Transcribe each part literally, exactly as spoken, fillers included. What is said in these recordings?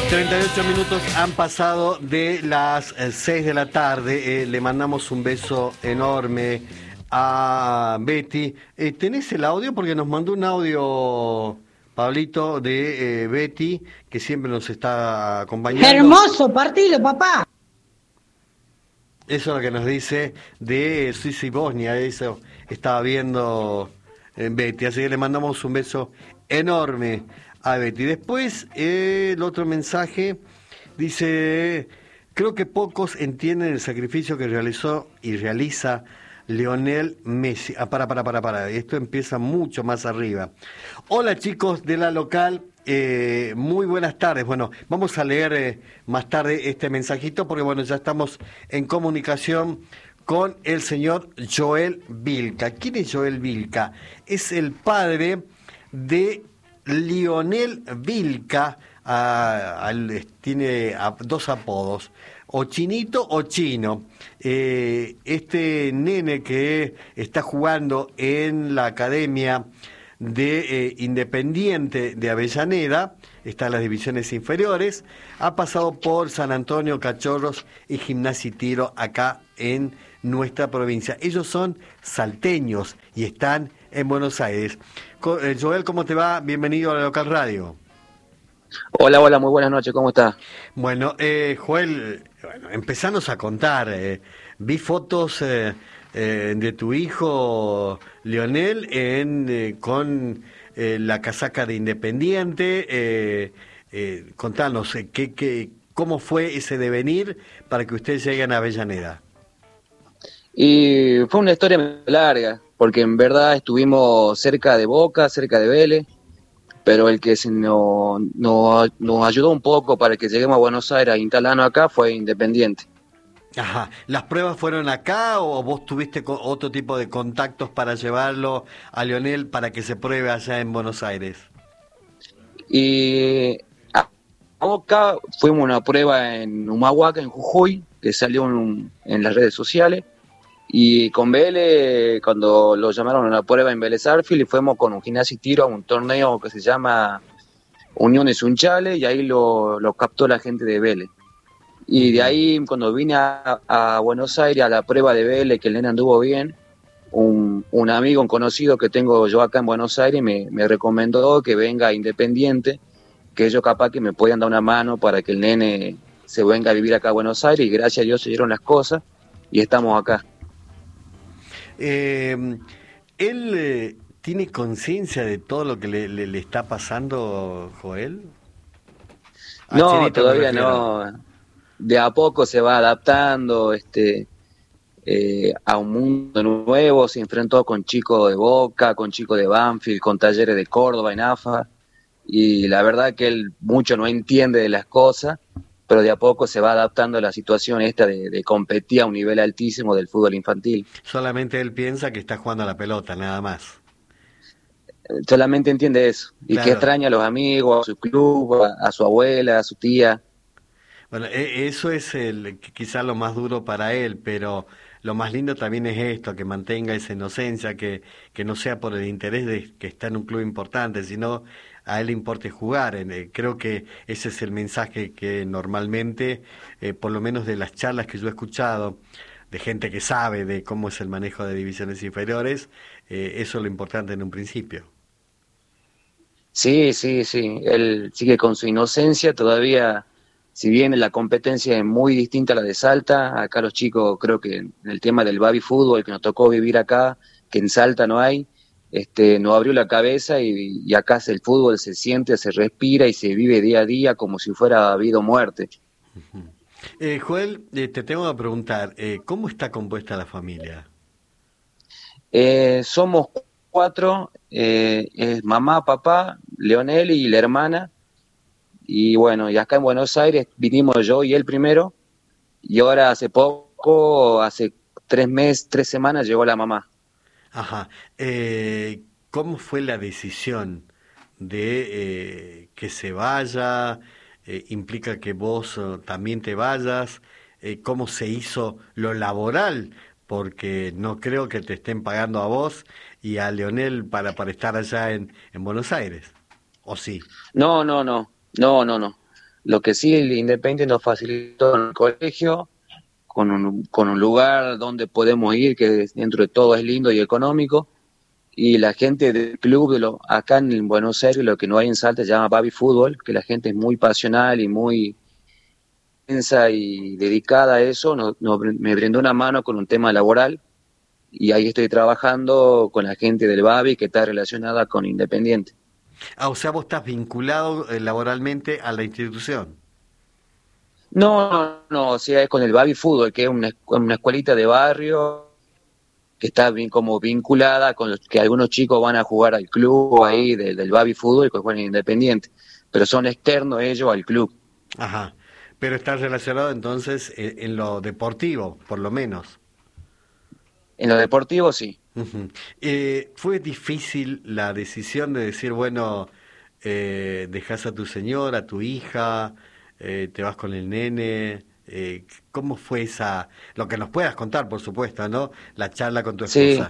treinta y ocho minutos han pasado de las eh, seis de la tarde. Eh, le mandamos un beso enorme a Betty. Eh, ¿Tenés el audio? Porque nos mandó un audio, Pablito, de eh, Betty, que siempre nos está acompañando. Hermoso partido, papá. Eso es lo que nos dice de Suiza y Bosnia. Eso estaba viendo eh, Betty. Así que le mandamos un beso enorme a Betty. Después, eh, el otro mensaje dice: creo que pocos entienden el sacrificio que realizó y realiza Lionel Messi. Ah, para, para, para, para. Esto empieza mucho más arriba. Hola, chicos de la local. Eh, muy buenas tardes. Bueno, vamos a leer eh, más tarde este mensajito porque, bueno, ya estamos en comunicación con el señor Joel Vilca. ¿Quién es Joel Vilca? Es el padre de Lionel Vilca. Ah, al- tiene a- dos apodos, o Chinito o Chino. Eh, este nene que está jugando en la academia de eh, Independiente de Avellaneda, está en las divisiones inferiores, ha pasado por San Antonio, Cachorros y Gimnasia y Tiro acá en nuestra provincia. Ellos son salteños y están en Buenos Aires. Co- eh, Joel, ¿cómo te va? Bienvenido a la Local Radio. Hola, hola, muy buenas noches, ¿cómo estás? Bueno, eh, Joel, bueno, empezanos a contar. Eh, vi fotos eh, eh, de tu hijo Lionel en, eh, con eh, la casaca de Independiente. Eh, eh, contanos, eh, qué, qué, ¿cómo fue ese devenir para que ustedes lleguen a Avellaneda? Y fue una historia muy larga, porque en verdad estuvimos cerca de Boca, cerca de Vélez, pero el que se nos, nos, nos ayudó un poco para que lleguemos a Buenos Aires a instalarnos acá fue Independiente. Ajá, ¿las pruebas fueron acá o vos tuviste co- otro tipo de contactos para llevarlo a Lionel para que se pruebe allá en Buenos Aires? Y a Boca fuimos a una prueba en Humahuaca, en Jujuy, que salió en, en las redes sociales, y con Vélez, cuando lo llamaron a una prueba en Vélez Arfield, y fuimos con un Gimnasia y Tiro a un torneo que se llama Uniones Sunchales, y ahí lo, lo captó la gente de Vélez. Y de Ujú. ahí, cuando vine a, a Buenos Aires a la prueba de Vélez, que el nene anduvo bien, un, un amigo, un conocido que tengo yo acá en Buenos Aires, me, me recomendó que venga a Independiente, que ellos capaz que me puedan dar una mano para que el nene se venga a vivir acá a Buenos Aires, y gracias a Dios se dieron las cosas y estamos acá. Eh, ¿Él eh, tiene conciencia de todo lo que le, le- le está pasando, Joel? A No, Chinito me todavía refiero. no. De a poco se va adaptando, este, eh, a un mundo nuevo, se enfrentó con chicos de Boca, con chicos de Banfield, con Talleres de Córdoba en A F A, y la verdad que él mucho no entiende de las cosas, pero de a poco se va adaptando a la situación esta de, de competir a un nivel altísimo del fútbol infantil. Solamente él piensa que está jugando a la pelota, nada más. Eh, Solamente entiende eso, y que Claro. extraña a los amigos, a su club, a, a su abuela, a su tía. Bueno, e- eso es el, qui- quizá lo más duro para él, pero lo más lindo también es esto, que mantenga esa inocencia, que, que no sea por el interés de que está en un club importante, sino a él le importe jugar. En- eh, Creo que ese es el mensaje que normalmente, eh, por lo menos de las charlas que yo he escuchado, de gente que sabe de cómo es el manejo de divisiones inferiores, eh, eso es lo importante en un principio. Sí, sí, sí, él sigue con su inocencia todavía, si bien la competencia es muy distinta a la de Salta, acá los chicos creo que en el tema del baby fútbol que nos tocó vivir acá, que en Salta no hay, este, nos abrió la cabeza y, y acá el fútbol se siente, se respira y se vive día a día como si fuera vida o muerte. Eh, Joel, eh, te tengo que preguntar, eh, ¿cómo está compuesta la familia? Eh, somos cuatro, eh, es mamá, papá, Leonel y la hermana, y bueno, y acá en Buenos Aires vinimos yo y él primero. Y ahora hace poco, hace tres meses, tres semanas, llegó la mamá. Ajá. Eh, ¿cómo fue la decisión de eh, que se vaya? Eh, ¿implica que vos eh, también te vayas? Eh, ¿cómo se hizo lo laboral? Porque no creo que te estén pagando a vos y a Leonel para, para estar allá en, en Buenos Aires. ¿O sí? No, no, no, no, no, no. Lo que sí, el Independiente nos facilitó en el colegio, con un, con un lugar donde podemos ir, que dentro de todo es lindo y económico, y la gente del club, de lo, acá en Buenos Aires, lo que no hay en Salta se llama Baby Fútbol, que la gente es muy pasional y muy intensa y dedicada a eso, no, no, me brindó una mano con un tema laboral, y ahí estoy trabajando con la gente del Baby que está relacionada con Independiente. Ah, o sea, vos estás vinculado eh, laboralmente a la institución. No, no, no, o sea, es con el Baby Fútbol, que es una, una escuelita de barrio que está bien como vinculada con los que algunos chicos van a jugar al club ahí del, del Baby Fútbol, que juegan en Independiente, pero son externos ellos al club. Ajá. Pero estás relacionado entonces en, en lo deportivo, por lo menos. En lo deportivo sí. Ujú. Eh, ¿fue difícil la decisión de decir, bueno, eh, dejas a tu señora, a tu hija, eh, te vas con el nene? Eh, ¿cómo fue esa, lo que nos puedas contar, por supuesto, ¿no? La charla con tu Sí, esposa.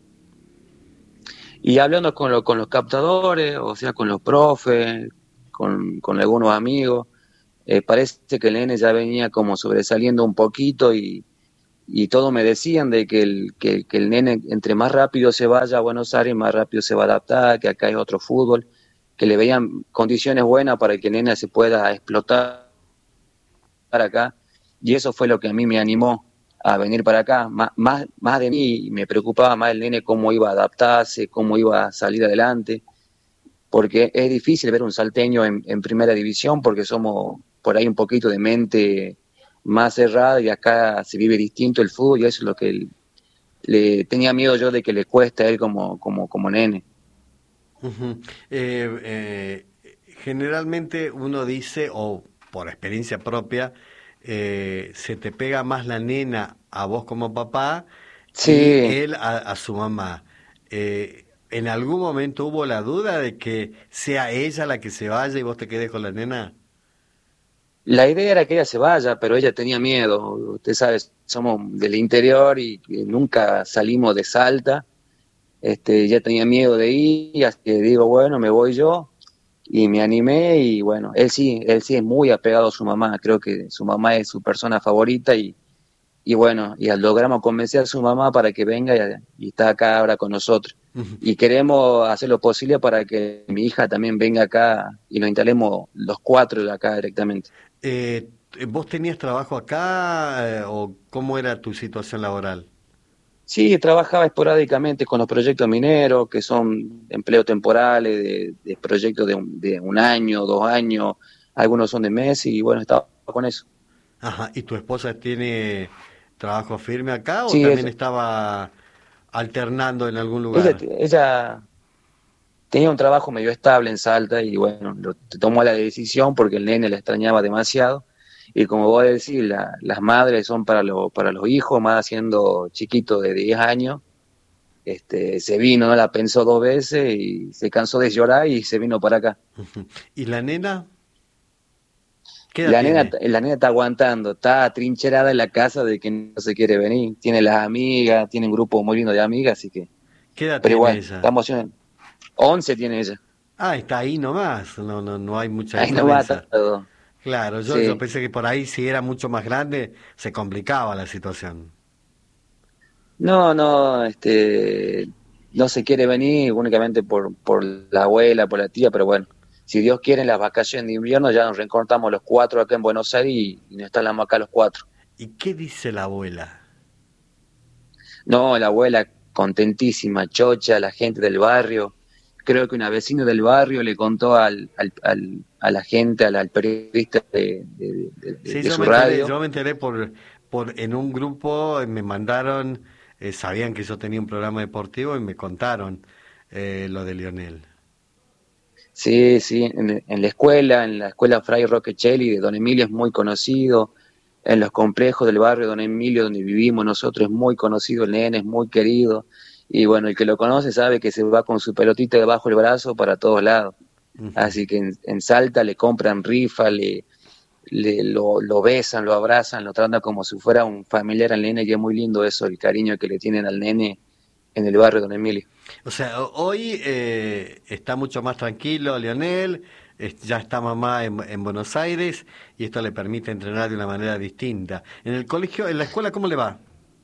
y hablando con, lo, con los captadores, o sea, con los profes, con, con algunos amigos, eh, parece que el nene ya venía como sobresaliendo un poquito y, y todos me decían de que el, que, que el nene entre más rápido se vaya a Buenos Aires, más rápido se va a adaptar, que acá hay otro fútbol, que le veían condiciones buenas para que el nene se pueda explotar acá, y eso fue lo que a mí me animó a venir para acá. Más, más, más de mí me preocupaba más el nene cómo iba a adaptarse, cómo iba a salir adelante, porque es difícil ver un salteño en, en primera división porque somos por ahí un poquito de mente más cerrada y acá se vive distinto el fútbol y eso es lo que él, le tenía miedo yo de que le cueste a él como, como, como nene. Ujú. Eh, eh, generalmente uno dice, o por experiencia propia, eh, se te pega más la nena a vos como papá y Sí, él a, a su mamá. Eh, ¿en algún momento hubo la duda de que sea ella la que se vaya y vos te quedes con la nena? la idea era que ella se vaya, pero ella tenía miedo. Usted sabe, somos del interior y y nunca salimos de Salta. Este, ya tenía miedo de ir, así que digo, bueno, me voy yo y me animé y bueno, él sí, él sí es muy apegado a su mamá, creo que su mamá es su persona favorita y, y bueno, y logramos convencer a su mamá para que venga y, y está acá ahora con nosotros. Ujú. Y queremos hacer lo posible para que mi hija también venga acá y nos instalemos los cuatro de acá directamente. Eh, ¿vos tenías trabajo acá eh, o cómo era tu situación laboral? Sí, trabajaba esporádicamente con los proyectos mineros, que son empleos temporales, de, de proyectos de un, de un año, dos años, algunos son de meses, y bueno, estaba con eso. Ajá, ¿y tu esposa tiene trabajo firme acá o Sí, también ella, estaba alternando en algún ella, lugar? ella tenía un trabajo medio estable en Salta y bueno, lo, tomó la decisión porque el nene la extrañaba demasiado. Y como vos decís, la, las madres son para, lo, para los hijos, más siendo chiquito de diez años. Este, se vino, no la pensó dos veces y se cansó de llorar y se vino para acá. Ujú. ¿Y la nena? ¿Qué edad La nena, tiene? la nena está aguantando, está atrincherada en la casa de que no se quiere venir. Tiene las amigas, tiene un grupo muy lindo de amigas, así que. ¿Qué edad Pero tiene igual, está ella? emocionada. once tiene ella. Ah, está ahí nomás, no, no, no hay mucha Ahí no va diferencia. todo. Claro, yo, yo Sí. pensé que por ahí si era mucho más grande se complicaba la situación. No, no, este. No se quiere venir únicamente por, por la abuela, por la tía, pero bueno. Si Dios quiere, en las vacaciones de invierno ya nos reencontramos los cuatro acá en Buenos Aires y, y nos instalamos acá los cuatro. ¿Y qué dice la abuela? No, la abuela contentísima, chocha, la gente del barrio. Creo que una vecina del barrio le contó al, al, al- a la gente, al, al periodista de, de- de- de- Sí, de yo su me enteré, radio. yo me enteré por, por en un grupo, eh, me mandaron, eh, sabían que yo tenía un programa deportivo y me contaron eh, lo de Lionel. Sí, sí, en, en la escuela, en la escuela Fray Rocchecelli de Don Emilio es muy conocido. En los complejos del barrio Don Emilio, donde vivimos nosotros, es muy conocido el nene, es muy querido. Y bueno, el que lo conoce sabe que se va con su pelotita debajo del brazo para todos lados. Ujú. Así que en, en Salta le compran rifa, le, le, lo, lo besan, lo abrazan, lo tratan como si fuera un familiar al nene, y es muy lindo eso, el cariño que le tienen al nene en el barrio Don Emilio. O sea, ho- hoy eh, está mucho más tranquilo Lionel, es- ya está mamá en, en Buenos Aires y esto le permite entrenar de una manera distinta. En el colegio, en la escuela, ¿cómo le va?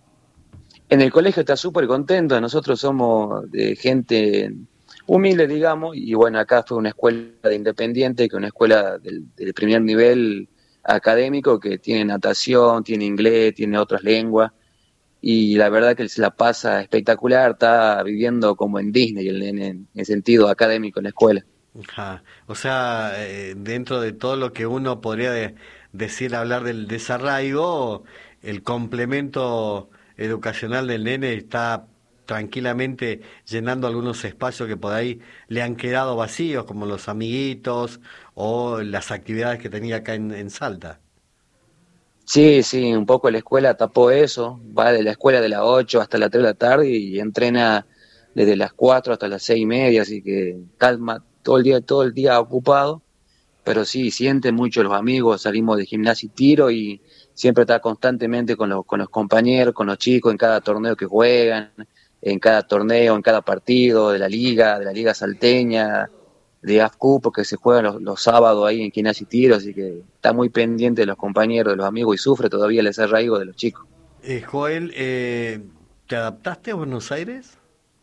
En el colegio está súper contento, nosotros somos de gente humilde, digamos, y bueno, acá fue una escuela de independiente, que es una escuela del, del primer nivel académico, que tiene natación, tiene inglés, tiene otras lenguas, y la verdad que se la pasa espectacular, está viviendo como en Disney el nene, en, en sentido académico en la escuela. Ajá. O sea, eh, dentro de todo lo que uno podría de- decir, hablar del desarraigo, el complemento educacional del nene está tranquilamente llenando algunos espacios que por ahí le han quedado vacíos, como los amiguitos o las actividades que tenía acá en, en Salta. Sí, sí, un poco la escuela tapó eso, va de la escuela de las ocho hasta las tres de la tarde y entrena desde las cuatro hasta las seis y media, así que calma todo el día, todo el día ocupado, pero sí, siente mucho los amigos, salimos de gimnasia y tiro y siempre está constantemente con los, con los compañeros, con los chicos en cada torneo que juegan, en cada torneo, en cada partido de la liga, de la liga salteña, de A F C U, porque se juegan los, los sábados ahí en gimnasia y tiro, así que está muy pendiente de los compañeros, de los amigos y sufre todavía el desarraigo de los chicos. Eh, Joel, eh, ¿te adaptaste a Buenos Aires?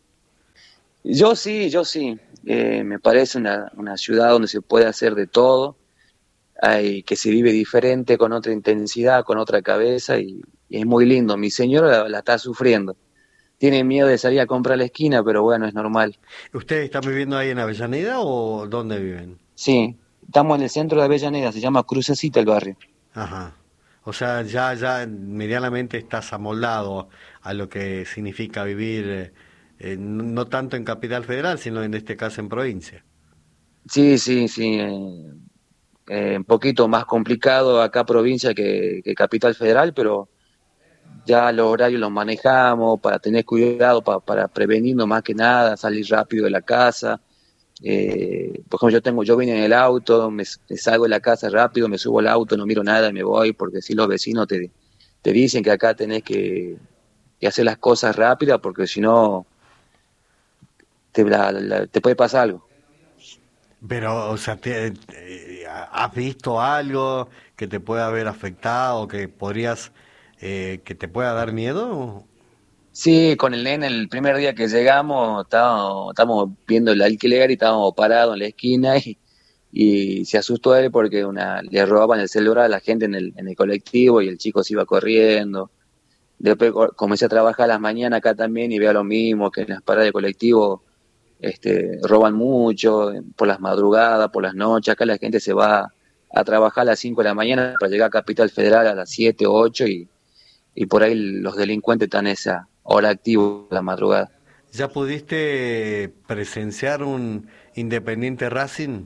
Yo sí, yo sí, eh, me parece una, una ciudad donde se puede hacer de todo, hay, que se vive diferente, con otra intensidad, con otra cabeza y, y es muy lindo. Mi señora la, la está sufriendo, tiene miedo de salir a comprar a la esquina, pero bueno, es normal. ¿Ustedes están viviendo ahí en Avellaneda o dónde viven? Sí, estamos en el centro de Avellaneda, se llama Crucecita el barrio. Ajá. O sea, ya, ya medianamente estás amoldado a lo que significa vivir, eh, eh, no no tanto en Capital Federal, sino en este caso en provincia. Sí, sí, sí, eh, eh, un poquito más complicado acá provincia que, que Capital Federal, pero ya los horarios los manejamos para tener cuidado, pa- para prevenirnos más que nada, salir rápido de la casa. Eh, por ejemplo, yo tengo, yo vine en el auto, me, me salgo de la casa rápido, me subo al auto, no miro nada y me voy, porque si los vecinos te, te dicen que acá tenés que, que hacer las cosas rápidas, porque si no te, la- la- te puede pasar algo. Pero, o sea, te- eh, ¿has visto algo que te pueda haber afectado, que podrías, eh, que te pueda dar miedo? Sí, con el nene el primer día que llegamos estábamos, estábamos viendo el alquiler y estábamos parados en la esquina y, y se asustó él porque una, le robaban el celular a la gente en el, en el colectivo y el chico se iba corriendo. Después co- comencé a trabajar a las mañanas acá también y veo lo mismo, que en las paradas de colectivo este, roban mucho, por las madrugadas, por las noches. Acá la gente se va a trabajar a las cinco de la mañana para llegar a Capital Federal a las siete o ocho y, y por ahí los delincuentes están a esa hora activos a la madrugada. ¿Ya pudiste presenciar un Independiente Racing?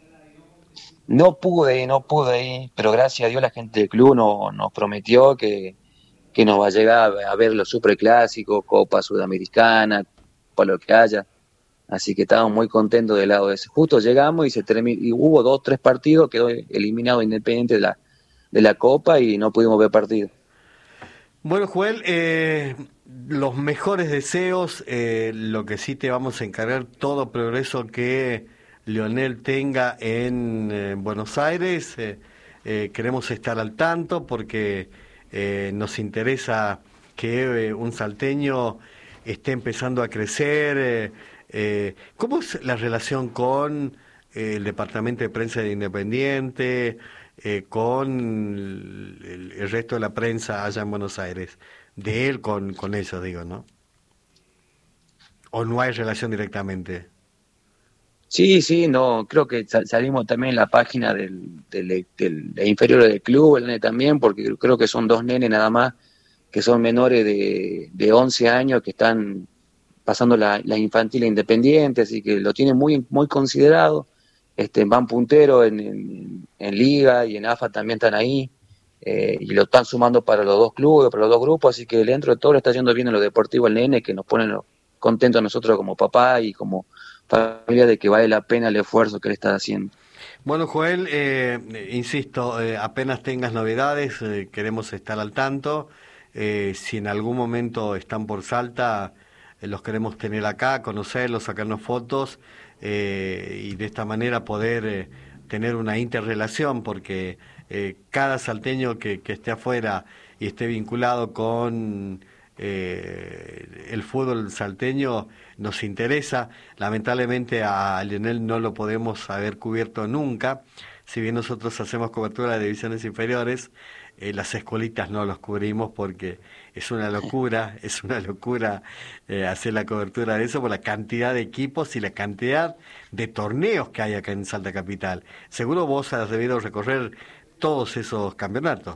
No pude, no pude ir, pero gracias a Dios la gente del club no, nos prometió que, que nos va a llegar a ver los superclásicos, Copa Sudamericana, por lo que haya. Así que estábamos muy contentos del lado de ese. Justo llegamos y se terminó, y hubo dos, tres partidos, quedó eliminado Independiente de la, de la Copa y no pudimos ver partido. Bueno, Joel, eh, los mejores deseos, eh, lo que sí te vamos a encargar, todo progreso que Leonel tenga en eh, Buenos Aires, eh, eh, queremos estar al tanto porque eh, nos interesa que eh, un salteño esté empezando a crecer. Eh, eh, ¿cómo es la relación con eh, el Departamento de Prensa de Independiente? Eh, con el, el resto de la prensa allá en Buenos Aires, de él con, con ellos, digo, ¿no? ¿O no hay relación directamente? Sí, sí, no, creo que sa- salimos también en la página del, del, del, de inferior del club, el nene también, porque creo que son dos nenes nada más, que son menores de, de once años, que están pasando la, la infantil e independiente, así que lo tienen muy, muy considerado. Este, van punteros en, en, en Liga y en A F A también están ahí, eh, y lo están sumando para los dos clubes, para los dos grupos, así que dentro de todo lo está yendo bien en lo deportivo el nene, que nos pone lo- contentos a nosotros como papá y como familia de que vale la pena el esfuerzo que le está haciendo. Bueno, Joel, eh, insisto, eh, apenas tengas novedades, eh, queremos estar al tanto. Eh, si en algún momento están por Salta, eh, los queremos tener acá, conocerlos, sacarnos fotos eh, y de esta manera poder eh, tener una interrelación, porque eh, cada salteño que, que esté afuera y esté vinculado con eh, el fútbol salteño nos interesa. Lamentablemente a Lionel no lo podemos haber cubierto nunca, si bien nosotros hacemos cobertura de divisiones inferiores. Eh, las escuelitas no los cubrimos porque es una locura, es una locura eh, hacer la cobertura de eso por la cantidad de equipos y la cantidad de torneos que hay acá en Salta Capital. Seguro vos has debido recorrer todos esos campeonatos.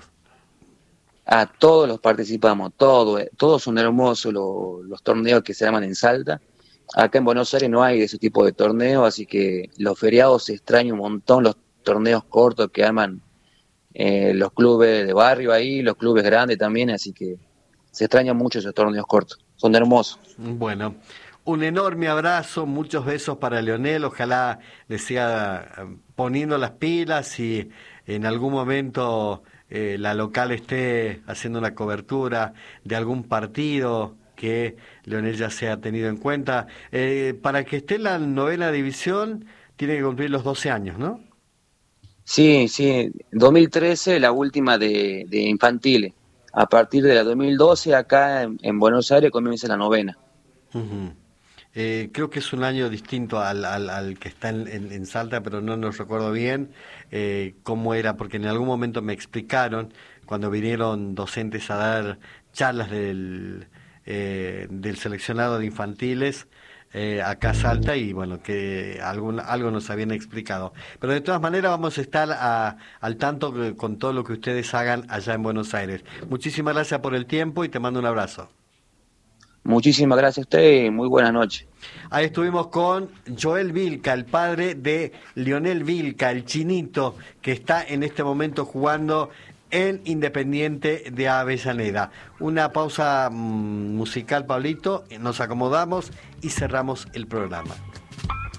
A todos los participamos, todo, eh, todos son hermosos los, los torneos que se llaman en Salta. Acá en Buenos Aires no hay de ese tipo de torneos, así que los feriados se extrañan un montón, los torneos cortos que arman eh, los clubes de barrio ahí, los clubes grandes también, así que se extrañan mucho esos torneos cortos, son hermosos. Bueno, un enorme abrazo, muchos besos para Lionel, ojalá le siga poniendo las pilas y en algún momento eh, la local esté haciendo una cobertura de algún partido que Lionel ya se ha tenido en cuenta. Eh, para que esté en la novena división tiene que cumplir los doce años, ¿no? Sí, sí, dos mil trece la última de, de infantiles. A partir de la dos mil doce acá en, en Buenos Aires comienza la novena. Uh-huh. Eh, creo que es un año distinto al, al, al que está en, en, en Salta, pero no nos recuerdo bien eh, cómo era, porque en algún momento me explicaron, cuando vinieron docentes a dar charlas del, eh, del seleccionado de infantiles, Eh, acá Salta, y bueno, que algún, algo nos habían explicado. Pero de todas maneras vamos a estar a, al tanto con todo lo que ustedes hagan allá en Buenos Aires. Muchísimas gracias por el tiempo y te mando un abrazo. Muchísimas gracias a usted y muy buenas noches. Ahí estuvimos con Joel Vilca, el padre de Lionel Vilca, el chinito, que está en este momento jugando en Independiente de Avellaneda. Una pausa mmm, musical, Pablito, nos acomodamos y cerramos el programa.